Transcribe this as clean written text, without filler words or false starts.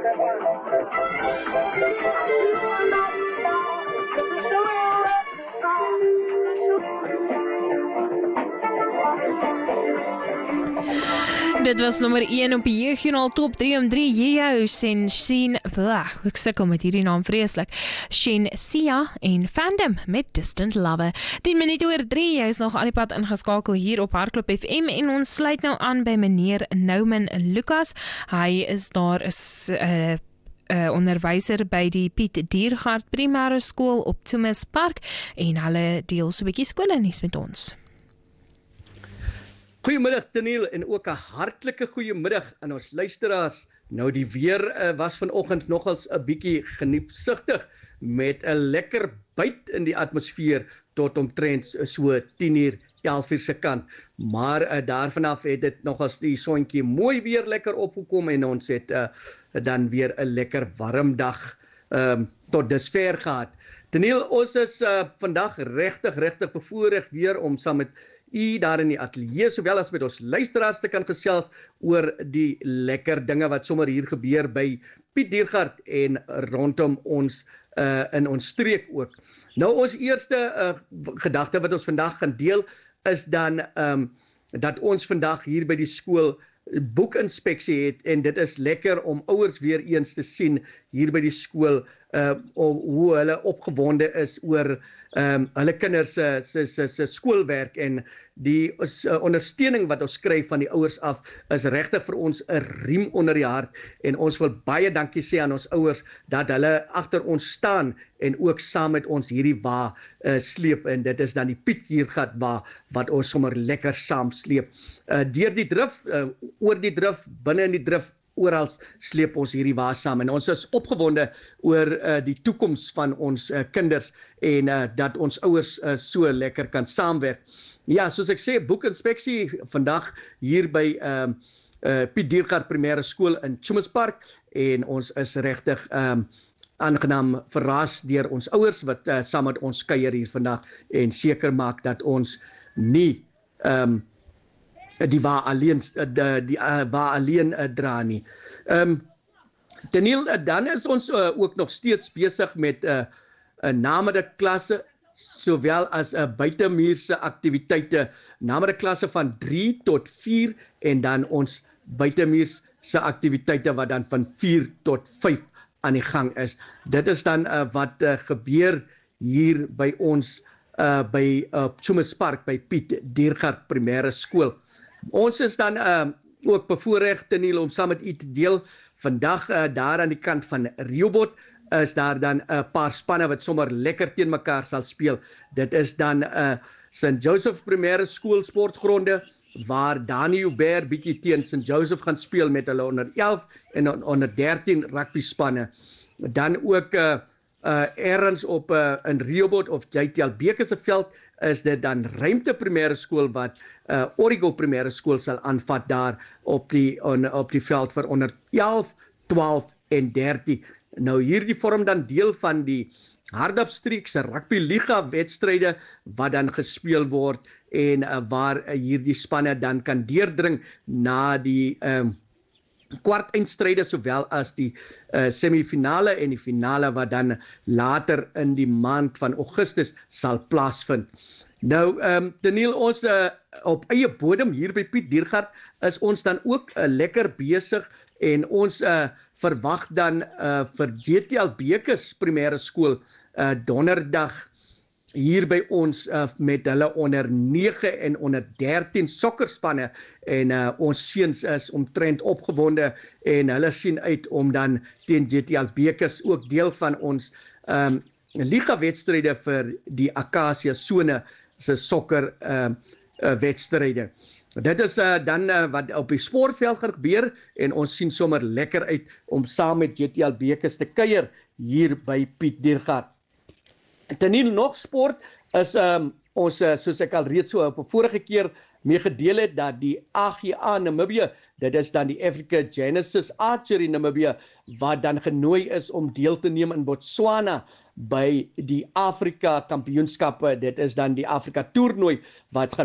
Dit was nommer 1 op die jeugjoernaal top 3 om 3 Yeo, ek sukkel met hierdie naam vreeslik, Shen Sia en Fandom met Distant Lover. 10 minute oor 3, jy is nog aan die pad ingeskakel hier op Hardklop FM en ons sluit nou aan by meneer Nouman Lucas. Hy is daar is onderwyser by die Piet Diergaard Primêre Skool op Thomas Park en hulle deel so 'n bietjie skoolnuus met ons. Goeiemiddag Daniel en ook 'n hartlike goeiemiddag aan ons luisteraars. Nou die weer was vanoggend nogals 'n bietjie geniepsigtig met 'n lekker byt in die atmosfeer tot omtrent so 10:00, 11:00 se kant. Maar daarvan af het dit nogals die sontjie mooi weer lekker opgekom en ons het dan weer 'n lekker warm dag tot dusver gehad. Daniel, ons is vandag regtig bevoorreg weer om saam met u daar in die ateljee, sowel as met ons luisteraars te kan gesels oor die lekker dinge wat sommer hier gebeur by Piet Diergaard en rondom ons in ons streek ook. Nou ons eerste gedagte wat ons vandag gaan deel is dan dat ons vandag hier by die skool boekinspeksie het en dit is lekker om ouers weer eens te sien hier by die skool hoe hulle opgewonde is oor hulle kinders se skoolwerk en die ondersteuning wat ons kry van die ouers af is regtig vir ons 'n riem onder die hart en ons wil baie dankie sê aan ons ouers dat hulle agter ons staan en ook saam met ons hierdie wa sleep en dit is dan die Piet Diergaard wa wat ons sommer lekker saam sleep. Deur die drif, oor die drif, binne in die drif, oral sleep ons hierdie wa saam en ons is opgewonde oor die toekoms van ons kinders en dat ons ouers so lekker kan saamwerk. Ja, soos ek sê, boekinspeksie vandag hier by Piet Diergaard Primêre Skool in Thomas Park en ons is regtig aangenaam verras deur ons ouers wat saam met ons kuier hier vandag en seker maak dat ons nie die wa alleen dra nie. Daniel, dan is ons ook nog steeds besig met namidagklasse sowel as buitemuurse aktiwiteite, namidagklasse van 3 tot 4 en dan ons buitemuurse aktiwiteite wat dan van 4 tot 5 aan die gang is. Dit is dan wat gebeur hier by ons by Thomas Park by Piet Diergaard Primêre Skool. Ons is dan ook bevoorreg Daniel om saam met u te deel. Vandag daar aan die kant van Rehoboth is daar dan 'n paar spanne wat sommer lekker teen mekaar sal speel. Dit is dan St. Joseph Primêre Skool sportgronde waar Dani Joubert bietjie teen St. Joseph gaan speel met hulle onder 11 en onder 13 rugby spanne. Dan ook ergens op in Rehoboth of JTL Beker se veld is dit dan Ruimte Primêre Skool wat Origo Primêre Skool sal aanvat daar op die veld vir onder 11, 12 en 13. Nou hierdie vorm dan deel van die Hardapstreek se Rugby Liga wedstryde wat dan gespeel word en waar hierdie spanne dan kan deurdring na die kwartfinale sowel as die semifinale en die finale wat dan later in die maand van Augustus sal plaasvind. Nou, Daniel, ons op eie bodem hier by Piet Diergaard is ons dan ook lekker besig en ons verwag dan vir JTL Bekers Primêre Skool donderdag hier by ons met hulle onder 9 en onder 13 sokkerspanne en ons seuns is omtrent opgewonde en hulle sien uit om dan teen JTL Bekers ook deel van ons liga wedstryde vir die Acacia Sone se sokker wedstryde. Dit is dan wat op die sportveld gebeur en ons sien sommer lekker uit om saam met JTL Bekers te kuier hier by Piet Diergaard. Daniel, nog sport is ons, soos ek al reeds so op 'n vorige keer mee gedeel het, dat die AGA Namibië, dit is dan die Africa Genesis Archery Namibië, wat dan genooi is om deel te neem in Botswana by die Afrika kampioenskappe, dit is dan die Afrika toernooi wat gaan